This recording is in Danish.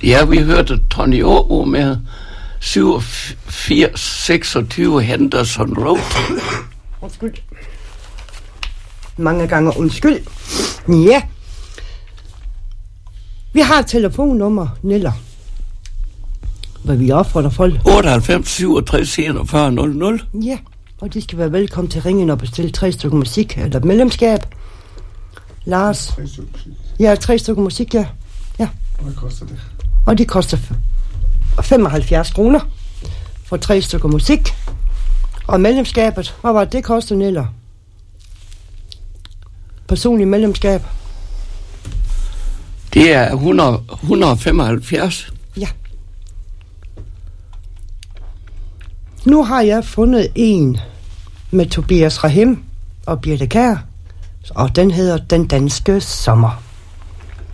Ja, vi hørte Tony Aabo med 8726 Henderson Road. Undskyld. Mange gange undskyld. Ja. Vi har et telefonnummer, Niller. Hvad vi opfordrer folk. 98 67 41 00. Ja, og de skal være velkommen til ringen og bestille 3 stykker musik eller medlemskab. Lars. 3 stykker musik. Ja, 3 stykker musik, ja. Ja. Hvad koster det? Og de koster 75 kroner for 3 stykker musik. Og medlemskabet, hvad var det koster, Niller? Personlig medlemskab. Det er 175. Ja. Nu har jeg fundet en med Tobias Rahim og Birte Kjær, og den hedder Den Danske Sommer.